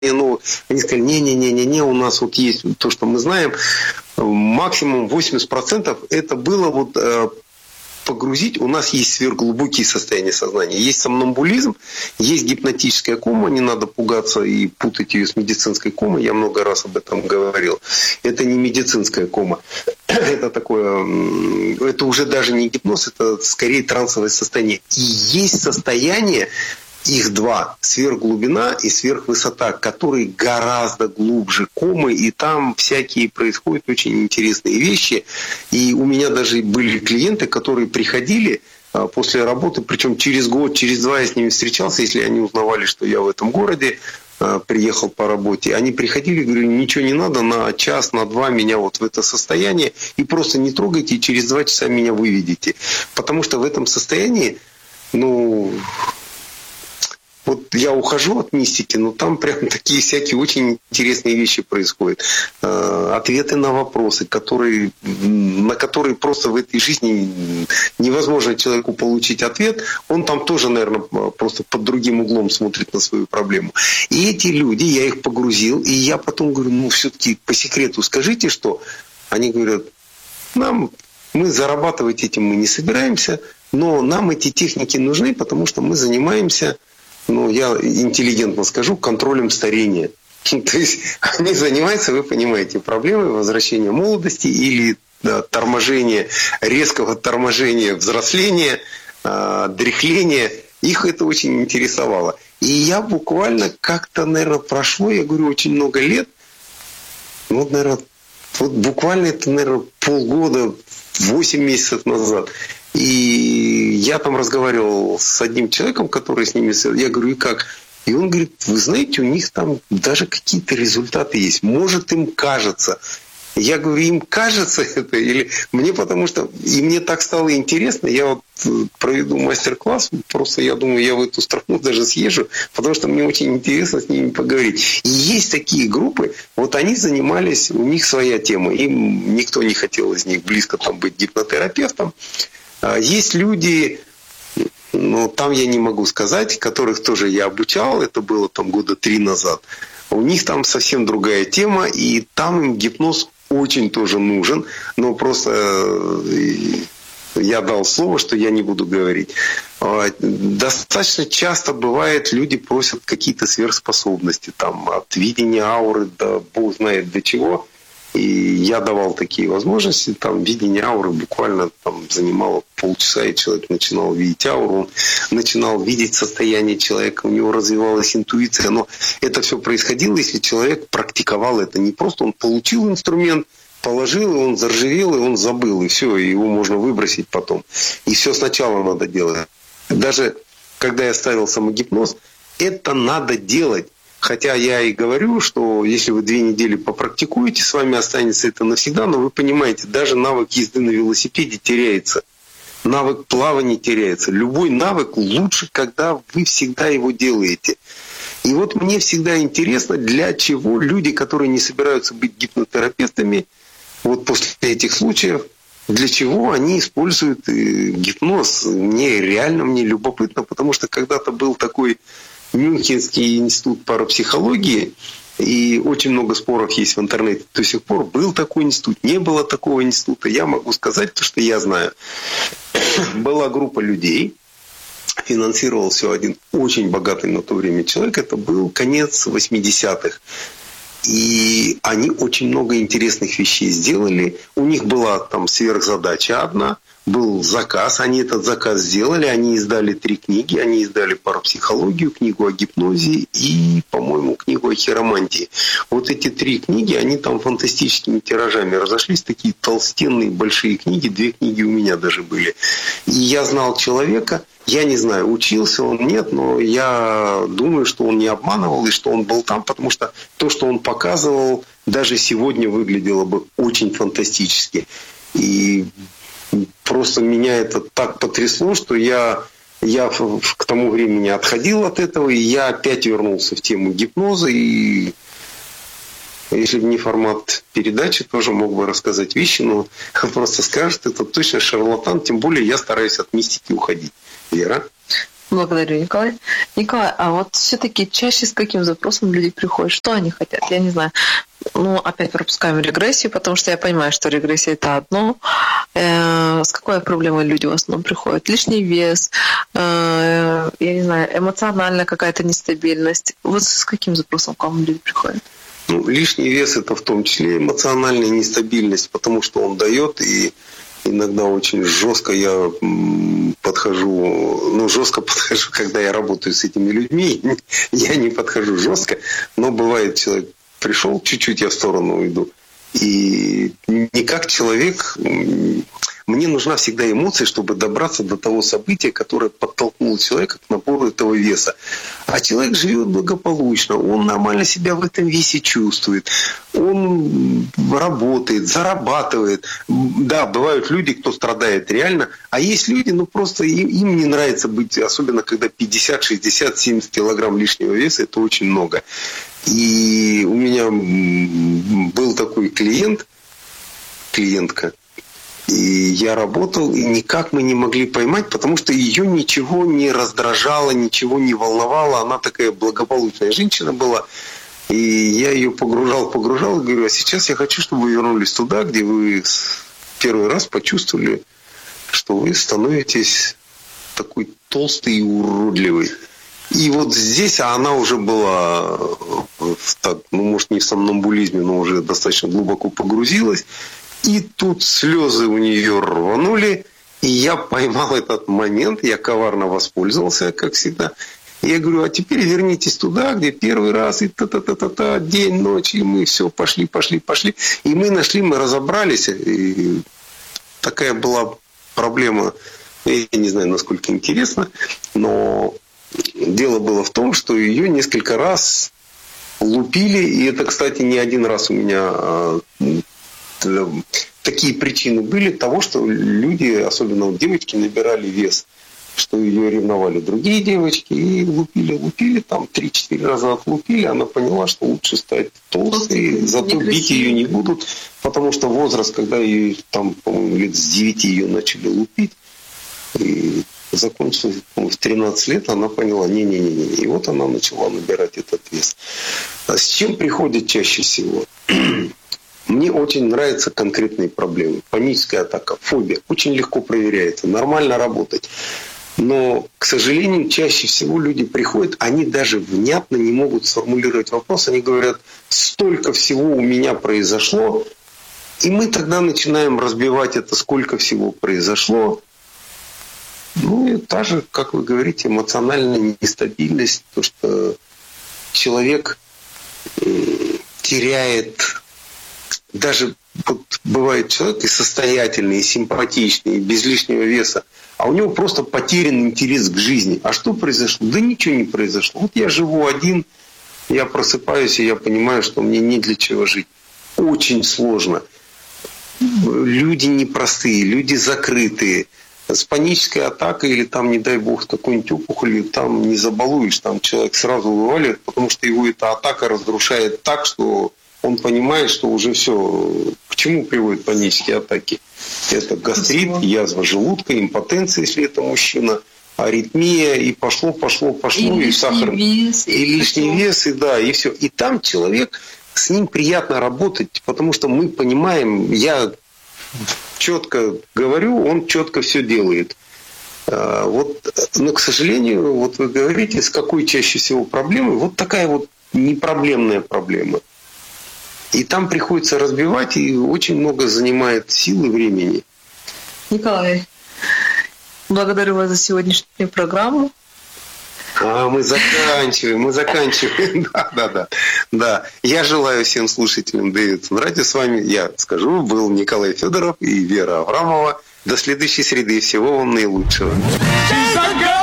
но они сказали, не, у нас вот есть то, что мы знаем, максимум 80% это было вот погрузить, у нас есть сверхглубокие состояния сознания. Есть сомнамбулизм, есть гипнотическая кома, не надо пугаться и путать ее с медицинской комой, я много раз об этом говорил. Это не медицинская кома, это такое, это уже даже не гипноз, это скорее трансовое состояние. И есть состояние, их два, сверхглубина и сверхвысота, которые гораздо глубже комы, и там всякие происходят очень интересные вещи. И у меня даже были клиенты, которые приходили после работы, причем через год, через два я с ними встречался, если они узнавали, что я в этом городе приехал по работе. Они приходили, говорили, ничего не надо, на час, на два меня вот в это состояние, и просто не трогайте, и через 2 часа меня выведите. Потому что в этом состоянии, вот я ухожу от мистики, но там прям такие всякие очень интересные вещи происходят. Ответы на вопросы, на которые просто в этой жизни невозможно человеку получить ответ. Он там тоже, наверное, просто под другим углом смотрит на свою проблему. И эти люди, я их погрузил, и я потом говорю, все-таки по секрету скажите, что? Они говорят, мы зарабатывать этим мы не собираемся, но нам эти техники нужны, потому что мы занимаемся... я интеллигентно скажу, контролем старения. То есть они занимаются, вы понимаете, проблемой возвращения молодости или резкого торможения взросления, дряхления. Их это очень интересовало. И я буквально как-то, наверное, прошло, я говорю, очень много лет, наверное, вот буквально это, наверное, полгода, 8 месяцев назад. И я там разговаривал с одним человеком, который с ними... Я говорю, и как? И он говорит, вы знаете, у них там даже какие-то результаты есть. Может, им кажется. Я говорю, им кажется это? Или мне потому что... И мне так стало интересно. Я вот проведу мастер-класс. Просто я думаю, я в эту страну даже съезжу. Потому что мне очень интересно с ними поговорить. И есть такие группы. Вот они занимались... У них своя тема. Им никто не хотел из них близко там быть гипнотерапевтом. Есть люди, там я не могу сказать, которых тоже я обучал, это было там года 3 назад. У них там совсем другая тема, и там им гипноз очень тоже нужен, но просто я дал слово, что я не буду говорить. Достаточно часто бывает, люди просят какие-то сверхспособности, там, от видения ауры до бог знает до чего. И я давал такие возможности, там видение ауры буквально там занимало полчаса, и человек начинал видеть ауру, он начинал видеть состояние человека, у него развивалась интуиция, но это все происходило, если человек практиковал это. Не просто он получил инструмент, положил, и он заржавел, и он забыл, и все, и его можно выбросить потом. И все сначала надо делать. Даже когда я ставил самогипноз, это надо делать. Хотя я и говорю, что если вы 2 недели попрактикуете, с вами останется это навсегда, но вы понимаете, даже навык езды на велосипеде теряется. Навык плавания теряется. Любой навык лучше, когда вы всегда его делаете. И вот мне всегда интересно, для чего люди, которые не собираются быть гипнотерапевтами, вот после этих случаев, для чего они используют гипноз. Мне любопытно, потому что когда-то был такой Мюнхенский институт парапсихологии, и очень много споров есть в интернете до сих пор. Был такой институт, не было такого института. Я могу сказать то, что я знаю. Была группа людей, финансировал все один очень богатый на то время человек. Это был конец 80-х. И они очень много интересных вещей сделали. У них была там сверхзадача одна. Был заказ, они этот заказ сделали, они издали 3 книги, они издали парапсихологию, книгу о гипнозе и, по-моему, книгу о хиромантии. Вот эти 3 книги, они там фантастическими тиражами разошлись, такие толстенные большие книги, 2 книги у меня даже были. И я знал человека, я не знаю, учился он, нет, но я думаю, что он не обманывал и что он был там, потому что то, что он показывал, даже сегодня выглядело бы очень фантастически. И просто меня это так потрясло, что я к тому времени отходил от этого, и я опять вернулся в тему гипноза. И если бы не формат передачи, тоже мог бы рассказать вещи, но просто скажут, это точно шарлатан, тем более я стараюсь от мистики уходить. Вера? Благодарю, Николай. Николай, а вот все-таки чаще с каким запросом люди приходят? Что они хотят? Я не знаю. Ну, опять пропускаем регрессию, потому что я понимаю, что регрессия – это одно. С какой проблемой люди в основном приходят? Лишний вес, я не знаю, эмоциональная какая-то нестабильность. Вот с каким запросом к вам люди приходят? Ну, лишний вес – это в том числе эмоциональная нестабильность, потому что он дает, и иногда очень жестко я подхожу, когда я работаю с этими людьми, я не подхожу жестко, но бывает, человек пришел, чуть-чуть я в сторону уйду, и не как человек, мне нужна всегда эмоция, чтобы добраться до того события, которое подтолкнуло человека к набору этого веса. А человек живет благополучно, он нормально себя в этом весе чувствует, он работает, зарабатывает. Да, бывают люди, кто страдает реально, а есть люди, просто им не нравится быть, особенно когда 50, 60, 70 килограмм лишнего веса, это очень много. И у меня был такой клиентка, и я работал, и никак мы не могли поймать, потому что ее ничего не раздражало, ничего не волновало. Она такая благополучная женщина была. И я ее погружал, и говорю, а сейчас я хочу, чтобы вы вернулись туда, где вы первый раз почувствовали, что вы становитесь такой толстый и уродливый. И вот здесь она уже была, может, не в сомнамбулизме, но уже достаточно глубоко погрузилась. И тут слезы у нее рванули, и я поймал этот момент, я коварно воспользовался, как всегда. И я говорю, а теперь вернитесь туда, где первый раз, и та-та-та-та-та, день, ночь, и мы все, пошли. И мы разобрались, и такая была проблема, я не знаю, насколько интересно, но дело было в том, что ее несколько раз лупили, и это, кстати, не один раз у меня такие причины были того, что люди, особенно девочки, набирали вес, что ее ревновали другие девочки и лупили, там 3-4 раза отлупили, она поняла, что лучше стать толстой, зато бить ее не будут, потому что возраст, когда ее там, по-моему, лет с 9 ее начали лупить, и закончилось в 13 лет, она поняла, не. И вот она начала набирать этот вес. А с чем приходит чаще всего? Мне очень нравятся конкретные проблемы. Паническая атака, фобия. Очень легко проверяется, нормально работать. Но, к сожалению, чаще всего люди приходят, они даже внятно не могут сформулировать вопрос. Они говорят, столько всего у меня произошло. И мы тогда начинаем разбивать это, сколько всего произошло. Ну и та же, как вы говорите, эмоциональная нестабильность. То, что человек теряет... Даже вот бывает человек и состоятельный, и симпатичный, и без лишнего веса, а у него просто потерян интерес к жизни. А что произошло? Да ничего не произошло. Вот я живу один, я просыпаюсь, и я понимаю, что мне не для чего жить. Очень сложно. Люди непростые, люди закрытые. С панической атакой или там, не дай бог, какой-нибудь опухолью, там не забалуешь, там человек сразу вываливает, потому что его эта атака разрушает так, что он понимает, что уже все. К чему приводят панические атаки? Это гастрит, язва желудка, импотенция, если это мужчина, аритмия, и пошло, и сахар, вес, и лишний вес, и да, и все. И там человек, с ним приятно работать, потому что мы понимаем, я четко говорю, он четко все делает. Но, к сожалению, вот вы говорите, с какой чаще всего проблемой, вот такая вот непроблемная проблема. И там приходится разбивать, и очень много занимает сил и времени. Николай, благодарю вас за сегодняшнюю программу. Мы заканчиваем. Да. Я желаю всем слушателям Дэвидсон радио. С вами, я скажу, был Николай Федоров и Вера Аврамова. До следующей среды. Всего вам наилучшего.